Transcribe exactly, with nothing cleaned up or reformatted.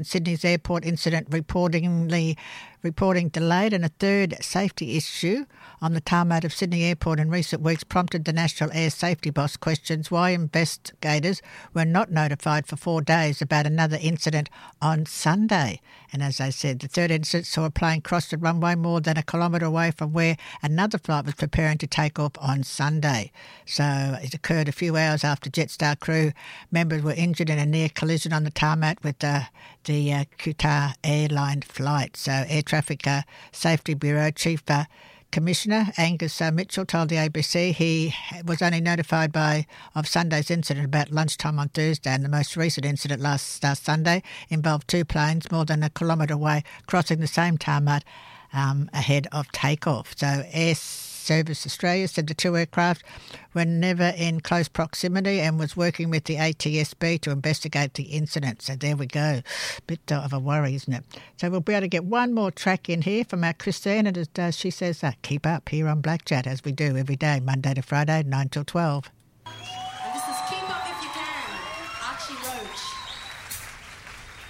Sydney's airport incident reportingly reporting delayed, and a third safety issue on the tarmac of Sydney Airport in recent weeks prompted the National Air Safety Boss questions why investigators were not notified for four days about another incident on Sunday. And as I said, the third incident saw a plane cross the runway more than a kilometre away from where another flight was preparing to take off on Sunday. So it occurred a few hours after Jetstar crew members were injured in a near collision on the tarmac with the, the uh, Qatar airline flight. So Air Traffic uh, Safety Bureau Chief uh, Commissioner Angus uh, Mitchell told the A B C he was only notified by of Sunday's incident about lunchtime on Thursday, and the most recent incident last uh, Sunday involved two planes more than a kilometre away crossing the same tarmac um, ahead of takeoff. So Air Service Australia said the two aircraft were never in close proximity and was working with the A T S B to investigate the incident. So there we go. Bit of a worry, isn't it? So we'll be able to get one more track in here from our Christine, and as uh, she says, uh, keep up here on Black Chat, as we do every day, Monday to Friday, nine till twelve. And this is Keep Up If You Can, Archie Roach.